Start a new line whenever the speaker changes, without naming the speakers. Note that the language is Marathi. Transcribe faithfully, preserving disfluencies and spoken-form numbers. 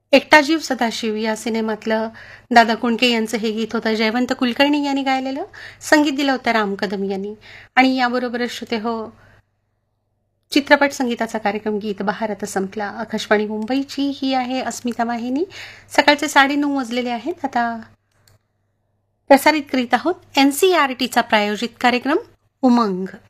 एकटा जीव सदाशिव या सिनेमातलं दादा कुंडके यांचं हे गीत होतं. जयवंत कुलकर्णी यांनी गायलेलं, संगीत दिलं होतं राम कदम यांनी. आणि याबरोबरच श्रोते हो, चित्रपट संगीताचा कार्यक्रम गीत बहार आता संपला. आकाशवाणी मुंबईची ही आहे अस्मिता वाहिनी. सकाळचे साडेनऊ वाजलेले आहेत. आता प्रसारित करीत आहोत एन सी आर टीचा प्रायोजित कार्यक्रम उमंग.